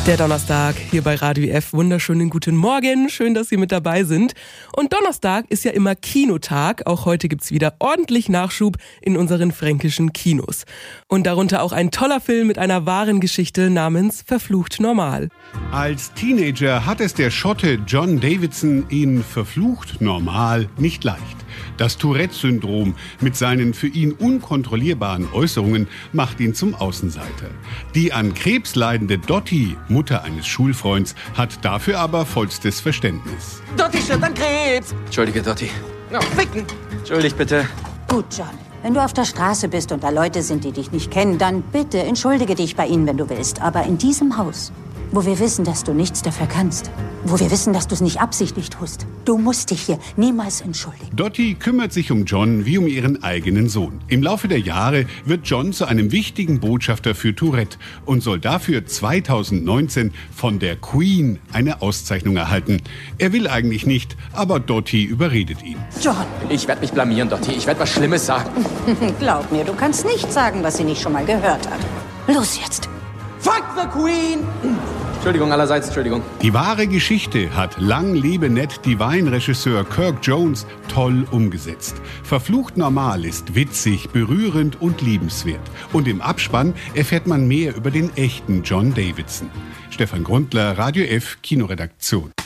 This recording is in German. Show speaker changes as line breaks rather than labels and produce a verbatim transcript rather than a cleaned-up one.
Der Donnerstag hier bei Radio F. Wunderschönen guten Morgen. Schön, dass Sie mit dabei sind. Und Donnerstag ist ja immer Kinotag. Auch heute gibt's wieder ordentlich Nachschub in unseren fränkischen Kinos. Und darunter auch ein toller Film mit einer wahren Geschichte namens Verflucht normal.
Als Teenager hat es der Schotte John Davidson in Verflucht normal nicht leicht. Das Tourette-Syndrom mit seinen für ihn unkontrollierbaren Äußerungen macht ihn zum Außenseiter. Die an Krebs leidende Dottie, Mutter eines Schulfreunds, hat dafür aber vollstes Verständnis.
Dottie stirbt an Krebs!
Entschuldige, Dottie.
No, ficken!
Entschuldigt bitte.
Gut, John. Wenn du auf der Straße bist und da Leute sind, die dich nicht kennen, dann bitte entschuldige dich bei ihnen, wenn du willst. Aber in diesem Haus, wo wir wissen, dass du nichts dafür kannst, wo wir wissen, dass du es nicht absichtlich tust, du musst dich hier niemals entschuldigen.
Dottie kümmert sich um John wie um ihren eigenen Sohn. Im Laufe der Jahre wird John zu einem wichtigen Botschafter für Tourette und soll dafür zweitausendneunzehn von der Queen eine Auszeichnung erhalten. Er will eigentlich nicht, aber Dottie überredet ihn.
John!
Ich werde mich blamieren, Dottie. Ich werde was Schlimmes sagen.
Glaub mir, du kannst nicht sagen, was sie nicht schon mal gehört hat. Los jetzt!
Fuck the Queen! Entschuldigung allerseits, Entschuldigung.
Die wahre Geschichte hat Lang lebe Ned Divine-Regisseur Kirk Jones toll umgesetzt. Verflucht normal ist witzig, berührend und liebenswert. Und im Abspann erfährt man mehr über den echten John Davidson. Stefan Grundler, Radio F, Kinoredaktion.